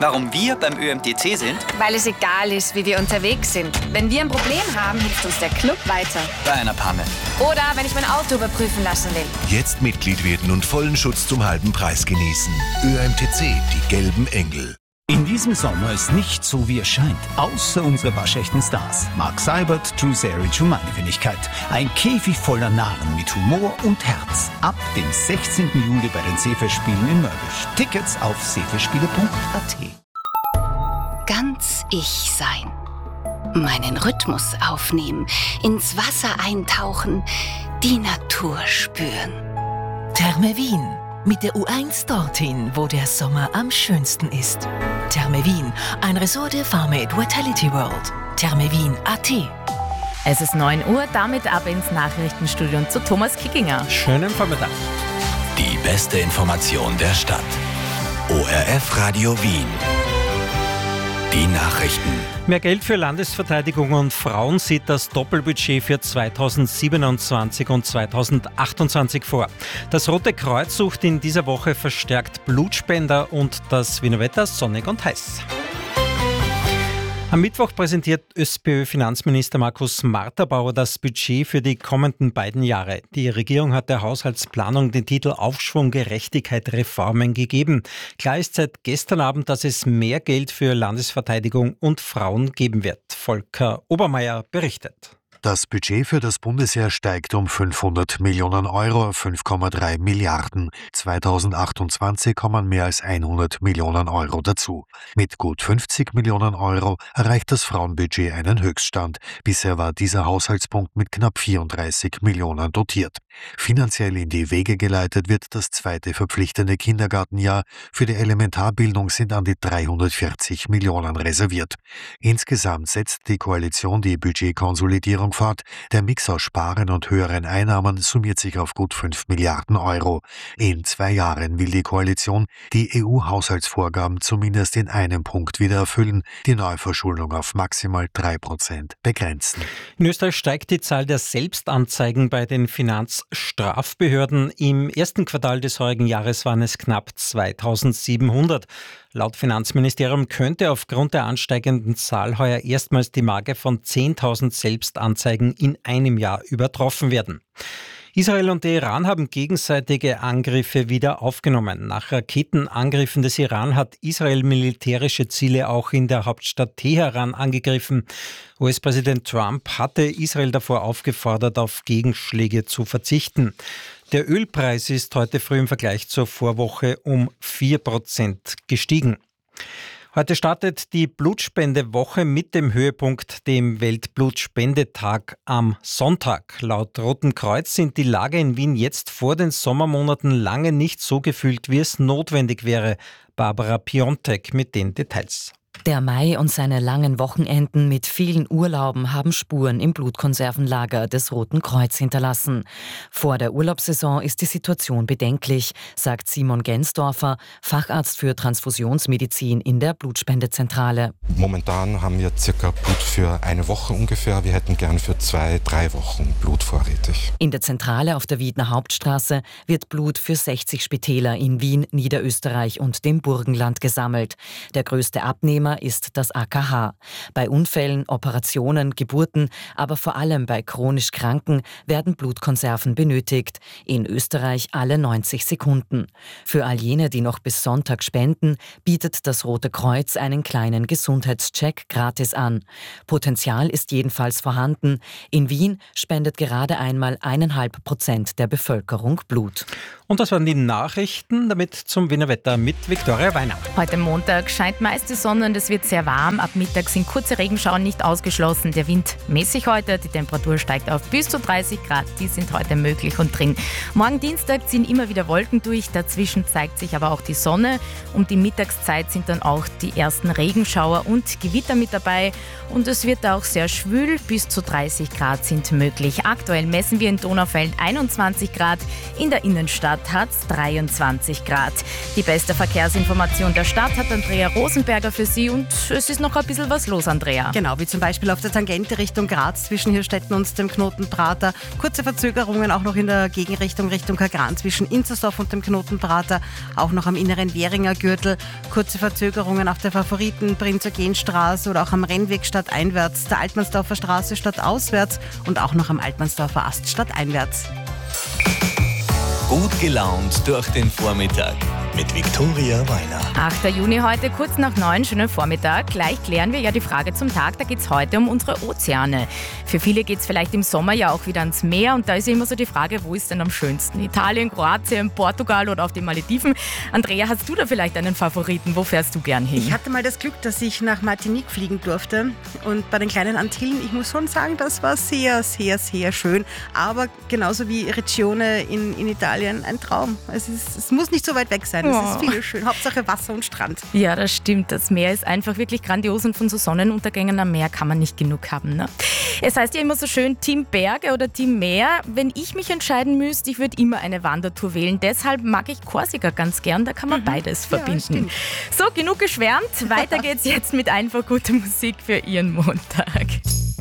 Warum wir beim ÖMTC sind? Weil es egal ist, wie wir unterwegs sind. Wenn wir ein Problem haben, hilft uns der Club weiter. Bei einer Panne. Oder wenn ich mein Auto überprüfen lassen will. Jetzt Mitglied werden und vollen Schutz zum halben Preis genießen. ÖMTC, die gelben Engel. In diesem Sommer ist nicht so, wie es scheint. Außer unsere waschechten Stars. Mark Seibert, Drew Sarich und meine Wenigkeit. Ein Käfig voller Narren mit Humor und Herz. Ab dem 16. Juli bei den Seefestspielen in Mörbisch. Tickets auf seefestspiele.at. Ganz ich sein. Meinen Rhythmus aufnehmen. Ins Wasser eintauchen. Die Natur spüren. Therme Wien. Mit der U1 dorthin, wo der Sommer am schönsten ist. Therme Wien, ein Resort der Farmate Vitality World. Thermewien.at. Es ist 9 Uhr, damit ab ins Nachrichtenstudio zu Thomas Kickinger. Schönen Vormittag. Die beste Information der Stadt. ORF Radio Wien. Die Nachrichten. Mehr Geld für Landesverteidigung und Frauen sieht das Doppelbudget für 2027 und 2028 vor. Das Rote Kreuz sucht in dieser Woche verstärkt Blutspender und das Wiener Wetter sonnig und heiß. Am Mittwoch präsentiert ÖSPÖ-Finanzminister Markus Marterbauer das Budget für die kommenden beiden Jahre. Die Regierung hat der Haushaltsplanung den Titel Aufschwung, Gerechtigkeit, Reformen gegeben. Klar ist seit gestern Abend, dass es mehr Geld für Landesverteidigung und Frauen geben wird. Volker Obermeier berichtet. Das Budget für das Bundesheer steigt um 500 Millionen Euro auf 5,3 Milliarden. 2028 kommen mehr als 100 Millionen Euro dazu. Mit gut 50 Millionen Euro erreicht das Frauenbudget einen Höchststand. Bisher war dieser Haushaltspunkt mit knapp 34 Millionen dotiert. Finanziell in die Wege geleitet wird das zweite verpflichtende Kindergartenjahr. Für die Elementarbildung sind an die 340 Millionen reserviert. Insgesamt setzt die Koalition die Budgetkonsolidierung fort. Der Mix aus Sparen und höheren Einnahmen summiert sich auf gut 5 Milliarden Euro. In 2 Jahren will die Koalition die EU-Haushaltsvorgaben zumindest in einem Punkt wieder erfüllen, die Neuverschuldung auf maximal 3% begrenzen. In Österreich steigt die Zahl der Selbstanzeigen bei den Finanzstrafbehörden. Im ersten Quartal des heurigen Jahres waren es knapp 2700. Laut Finanzministerium könnte aufgrund der ansteigenden Zahl heuer erstmals die Marke von 10.000 Selbstanzeigen in einem Jahr übertroffen werden. Israel und der Iran haben gegenseitige Angriffe wieder aufgenommen. Nach Raketenangriffen des Iran hat Israel militärische Ziele auch in der Hauptstadt Teheran angegriffen. US-Präsident Trump hatte Israel davor aufgefordert, auf Gegenschläge zu verzichten. Der Ölpreis ist heute früh im Vergleich zur Vorwoche um 4% gestiegen. Heute startet die Blutspendewoche mit dem Höhepunkt, dem Weltblutspendetag am Sonntag. Laut Roten Kreuz sind die Lager in Wien jetzt vor den Sommermonaten lange nicht so gefüllt, wie es notwendig wäre. Barbara Piontek mit den Details. Der Mai und seine langen Wochenenden mit vielen Urlauben haben Spuren im Blutkonservenlager des Roten Kreuz hinterlassen. Vor der Urlaubssaison ist die Situation bedenklich, sagt Simon Gensdorfer, Facharzt für Transfusionsmedizin in der Blutspendezentrale. Momentan haben wir circa Blut für eine Woche ungefähr. Wir hätten gern für 2-3 Wochen Blut vorrätig. In der Zentrale auf der Wiedner Hauptstraße wird Blut für 60 Spitäler in Wien, Niederösterreich und dem Burgenland gesammelt. Der größte Abnehmer ist das AKH. Bei Unfällen, Operationen, Geburten, aber vor allem bei chronisch Kranken werden Blutkonserven benötigt. In Österreich alle 90 Sekunden. Für all jene, die noch bis Sonntag spenden, bietet das Rote Kreuz einen kleinen Gesundheitscheck gratis an. Potenzial ist jedenfalls vorhanden. In Wien spendet gerade einmal 1,5% der Bevölkerung Blut. Und das waren die Nachrichten, damit zum Wiener Wetter mit Viktoria Weiner. Heute Montag scheint meist die Sonne und es wird sehr warm. Ab Mittag sind kurze Regenschauer nicht ausgeschlossen. Der Wind mäßig heute. Die Temperatur steigt auf bis zu 30 Grad. Die sind heute möglich und drin. Morgen Dienstag ziehen immer wieder Wolken durch. Dazwischen zeigt sich aber auch die Sonne. Um die Mittagszeit sind dann auch die ersten Regenschauer und Gewitter mit dabei. Und es wird auch sehr schwül. Bis zu 30 Grad sind möglich. Aktuell messen wir in Donaufelden 21 Grad. In der Innenstadt hat es 23 Grad. Die beste Verkehrsinformation der Stadt hat Andrea Rosenberger für Sie. easy und es ist noch ein bisschen was los, Andrea. Genau, wie zum Beispiel auf der Tangente Richtung Graz zwischen Hirstetten und dem Knoten Prater. Kurze Verzögerungen auch noch in der Gegenrichtung Richtung Kagran zwischen Inzersdorf und dem Knoten Prater. Auch noch am inneren Währinger Gürtel. Kurze Verzögerungen auf der Favoriten-Prinz-Eugen-Straße oder auch am Rennweg stadteinwärts, der Altmannsdorfer Straße stadtauswärts und auch noch am Altmannsdorfer Ast stadteinwärts. Gut gelaunt durch den Vormittag mit Viktoria Weiner. 8. Juni heute, kurz nach 9, schönen Vormittag. Gleich klären wir ja die Frage zum Tag. Da geht es heute um unsere Ozeane. Für viele geht es vielleicht im Sommer ja auch wieder ans Meer. Und da ist immer so die Frage, wo ist denn am schönsten? Italien, Kroatien, Portugal oder auf den Malediven? Andrea, hast du da vielleicht einen Favoriten? Wo fährst du gern hin? Ich hatte mal das Glück, dass ich nach Martinique fliegen durfte. Und bei den kleinen Antillen, ich muss schon sagen, das war sehr, sehr, sehr schön. Aber genauso wie Riccione in Italien, ein Traum. Es muss nicht so weit weg sein. Es ist viel schön. Hauptsache Wasser und Strand. Ja, das stimmt. Das Meer ist einfach wirklich grandios und von so Sonnenuntergängen am Meer kann man nicht genug haben. Ne? Es heißt ja immer so schön Team Berge oder Team Meer. Wenn ich mich entscheiden müsste, ich würde immer eine Wandertour wählen. Deshalb mag ich Korsika ganz gern. Da kann man beides verbinden. So, genug geschwärmt. Weiter geht's jetzt mit einfach guter Musik für Ihren Montag.